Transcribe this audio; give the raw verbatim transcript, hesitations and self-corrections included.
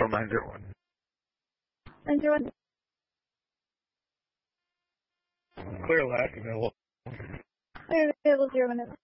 four nine zero one. nine zero one. Clear last available. Clear available zero minutes.